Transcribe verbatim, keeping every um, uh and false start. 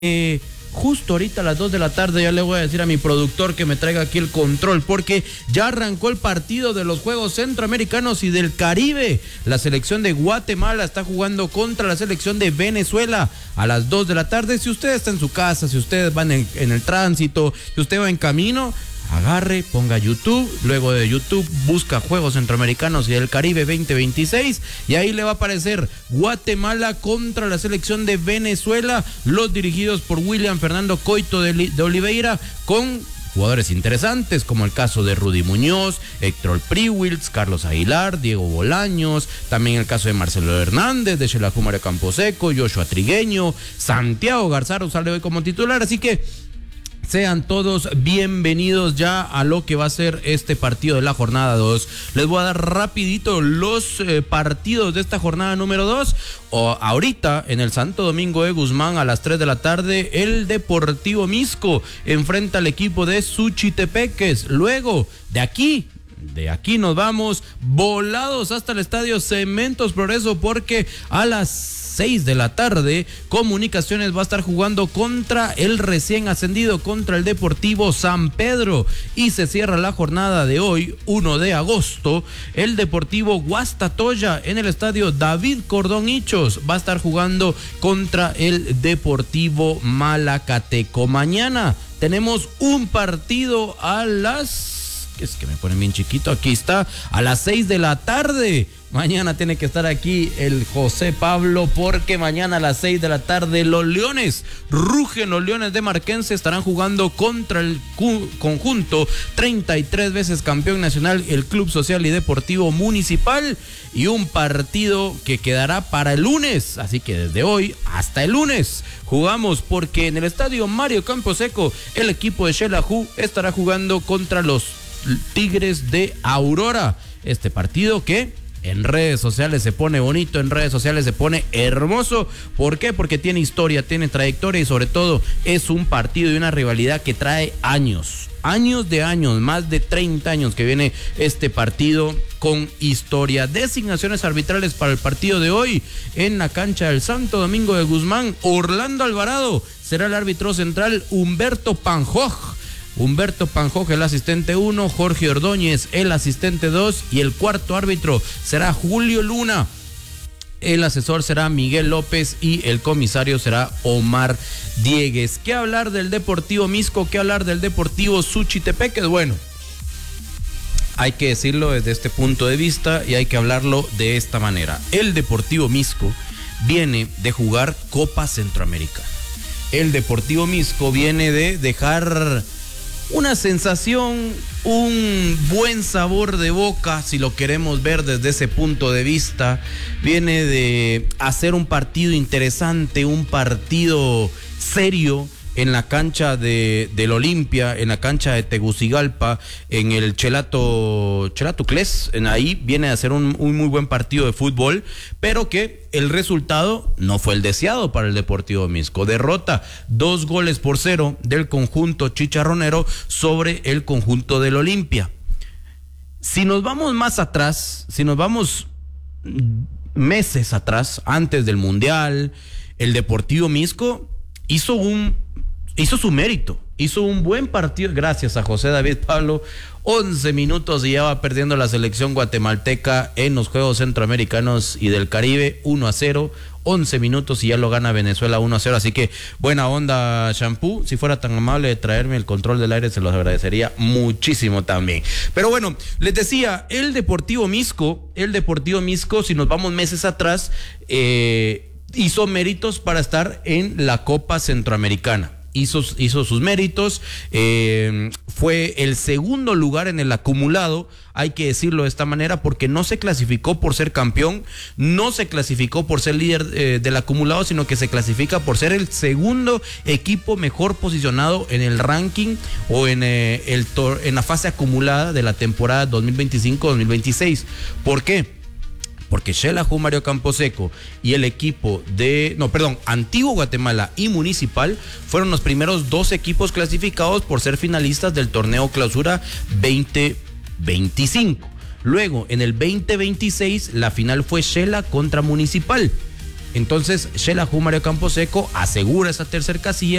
Eh, justo ahorita a las dos de la tarde ya le voy a decir a mi productor que me traiga aquí el control, porque ya arrancó el partido de los Juegos Centroamericanos y del Caribe. La selección de Guatemala está jugando contra la selección de Venezuela a las dos de la tarde. Si usted está en su casa, si ustedes van en, en el tránsito, si usted va en camino, agarre, ponga YouTube, luego de YouTube busca Juegos Centroamericanos y del Caribe veinte veintiséis y ahí le va a aparecer Guatemala contra la selección de Venezuela, los dirigidos por William Fernando Coito de, de Oliveira, con jugadores interesantes como el caso de Rudy Muñoz, Héctor Priwils, Carlos Aguilar, Diego Bolaños, también el caso de Marcelo Hernández, de Xelajú Mario Camposeco, Joshua Trigueño, Santiago Garzaro sale hoy como titular, así que sean todos bienvenidos ya a lo que va a ser este partido de la jornada dos. Les voy a dar rapidito los eh, partidos de esta jornada número dos. O, ahorita en el Santo Domingo de Guzmán a las tres de la tarde el Deportivo Misco enfrenta al equipo de Suchitepeques. Luego de aquí De aquí nos vamos volados hasta el estadio Cementos Progreso, porque a las seis de la tarde Comunicaciones va a estar jugando contra el recién ascendido, contra el Deportivo San Pedro, y se cierra la jornada de hoy, uno de agosto, el Deportivo Guastatoya en el estadio David Cordón Hichos va a estar jugando contra el Deportivo Malacateco. Mañana tenemos un partido a las... es que me ponen bien chiquito, aquí está, a las seis de la tarde. Mañana tiene que estar aquí el José Pablo, porque mañana a las seis de la tarde los Leones, rugen los Leones de Marquense, estarán jugando contra el conjunto treinta y tres veces campeón nacional, el Club Social y Deportivo Municipal, y un partido que quedará para el lunes, así que desde hoy hasta el lunes jugamos, porque en el estadio Mario Camposeco el equipo de Xelajú estará jugando contra los Tigres de Aurora. Este partido que en redes sociales se pone bonito, en redes sociales se pone hermoso. ¿Por qué? Porque tiene historia, tiene trayectoria y sobre todo es un partido y una rivalidad que trae años, años de años, más de treinta años que viene este partido con historia. Designaciones arbitrales para el partido de hoy en la cancha del Santo Domingo de Guzmán. Orlando Alvarado será el árbitro central, Humberto Panjoj Humberto Panjoj el asistente uno, Jorge Ordóñez el asistente dos, y el cuarto árbitro será Julio Luna. El asesor será Miguel López y el comisario será Omar Diegues. ¿Qué hablar del Deportivo Misco? ¿Qué hablar del Deportivo Suchitepeques? Bueno, hay que decirlo desde este punto de vista y hay que hablarlo de esta manera. El Deportivo Misco viene de jugar Copa Centroamérica. El Deportivo Misco viene de dejar una sensación, un buen sabor de boca, si lo queremos ver desde ese punto de vista. Viene de hacer un partido interesante, un partido serio en la cancha de del Olimpia, en la cancha de Tegucigalpa, en el Chelato Chelato Cles, en ahí viene a hacer un, un muy buen partido de fútbol, pero que el resultado no fue el deseado para el Deportivo Misco. Derrota dos goles por cero del conjunto chicharronero sobre el conjunto del Olimpia. Si nos vamos más atrás, si nos vamos meses atrás, antes del Mundial, el Deportivo Misco hizo un hizo su mérito, hizo un buen partido, gracias a José David Pablo. once minutos y ya va perdiendo la selección guatemalteca en los Juegos Centroamericanos y del Caribe, uno a cero, once minutos y ya lo gana Venezuela uno a cero, así que buena onda, Shampoo. Si fuera tan amable de traerme el control del aire, se los agradecería muchísimo también. Pero bueno, les decía, el Deportivo Misco, el Deportivo Misco, si nos vamos meses atrás, eh, hizo méritos para estar en la Copa Centroamericana. Hizo, hizo sus méritos, eh, fue el segundo lugar en el acumulado, hay que decirlo de esta manera, porque no se clasificó por ser campeón, no se clasificó por ser líder eh, del acumulado, sino que se clasifica por ser el segundo equipo mejor posicionado en el ranking o en, eh, el tor- en la fase acumulada de la temporada dos mil veinticinco dos mil veintiséis. ¿Por qué? Porque Xelajú Mario Camposeco y el equipo de, no, perdón, Antiguo Guatemala y Municipal fueron los primeros dos equipos clasificados por ser finalistas del torneo Clausura veinte veinticinco. Luego, en el veinte veintiséis, la final fue Xela contra Municipal. Entonces, Xelajú Mario Camposeco asegura esa tercer casilla